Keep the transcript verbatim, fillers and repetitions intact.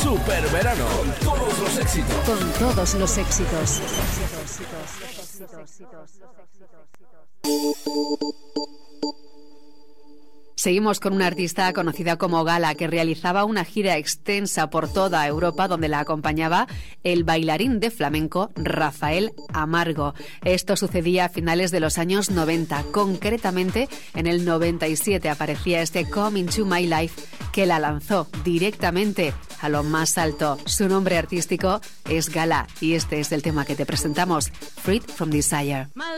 Super verano. Con todos los éxitos. Con todos los éxitos. Seguimos con una artista conocida como Gala, que realizaba una gira extensa por toda Europa donde la acompañaba el bailarín de flamenco Rafael Amargo. Esto sucedía a finales de los años noventa. Concretamente, en el noventa y siete aparecía este Come Into My Life, que la lanzó directamente a lo más alto. Su nombre artístico es Gala y este es el tema que te presentamos, Freed from Desire. My